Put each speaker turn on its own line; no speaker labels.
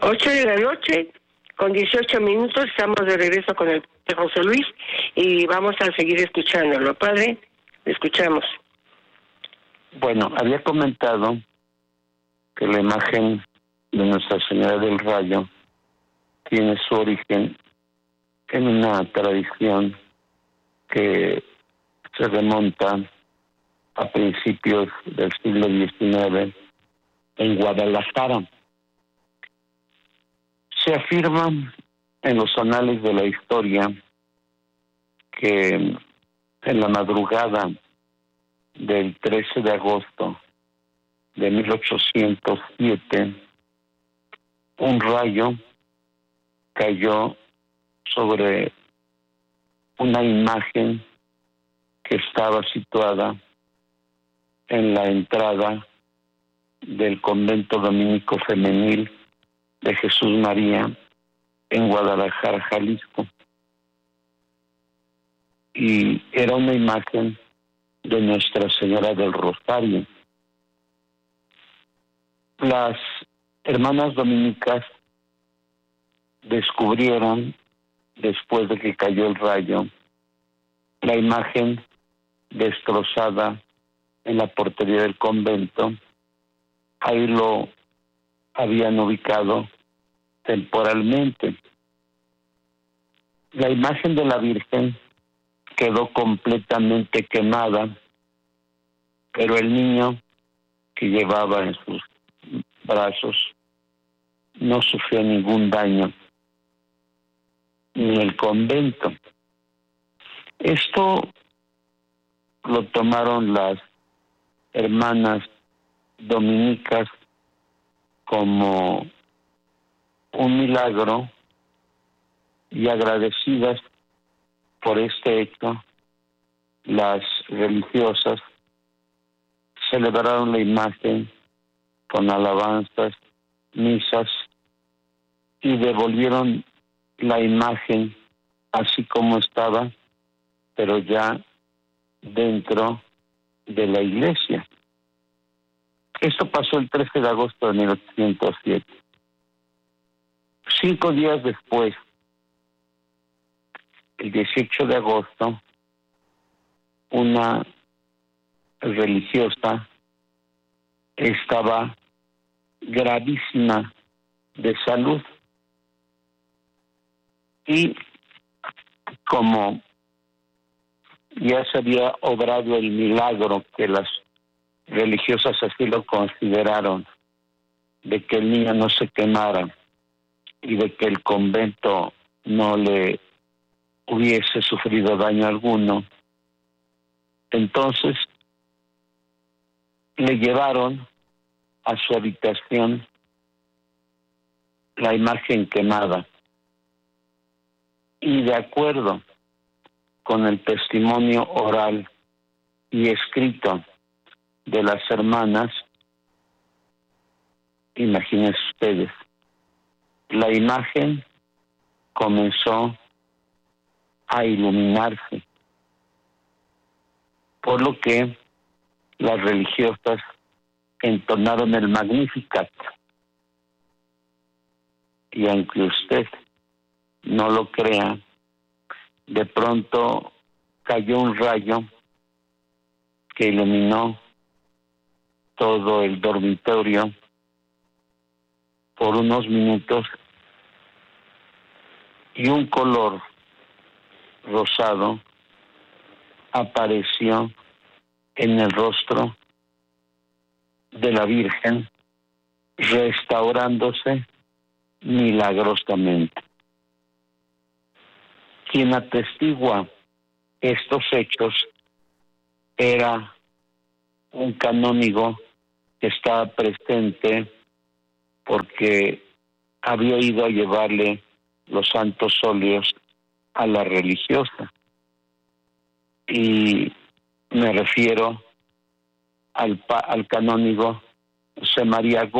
8 de la noche, con 18 minutos, estamos de regreso con el José Luis y vamos a seguir escuchándolo. Padre, le escuchamos.
Bueno, había comentado que la imagen de Nuestra Señora del Rayo tiene su origen en una tradición que se remonta a principios del siglo XIX en Guadalajara. Se afirma en los anales de la historia que en la madrugada del 13 de agosto de 1807, un rayo cayó sobre una imagen que estaba situada en la entrada del convento dominico femenil de Jesús María en Guadalajara, Jalisco. Y era una imagen de Nuestra Señora del Rosario. Las hermanas dominicas descubrieron, después de que cayó el rayo, la imagen destrozada en la portería del convento. Ahí lo habían ubicado temporalmente. La imagen de la Virgen quedó completamente quemada, pero el niño que llevaba en sus brazos no sufrió ningún daño, ni el convento. Esto lo tomaron las hermanas dominicas como un milagro, y agradecidas por este hecho, las religiosas celebraron la imagen con alabanzas, misas, y devolvieron la imagen así como estaba, pero ya dentro de la iglesia. Esto pasó el 13 de agosto de 1807. 5 días después, el 18 de agosto, una religiosa estaba gravísima de salud y como ya se había obrado el milagro, que las religiosas así lo consideraron, de que el niño no se quemara y de que el convento no le hubiese sufrido daño alguno, entonces le llevaron a su habitación la imagen quemada, y de acuerdo con el testimonio oral y escrito de las hermanas, imagínense ustedes, la imagen comenzó a iluminarse, por lo que las religiosas entonaron el Magnificat. Y aunque usted no lo crea, de pronto cayó un rayo que iluminó todo el dormitorio por unos minutos, y un color rosado apareció en el rostro de la Virgen, restaurándose milagrosamente. Quien atestigua estos hechos era un canónigo que estaba presente porque había ido a llevarle los santos óleos a la religiosa. Y me refiero al canónigo José María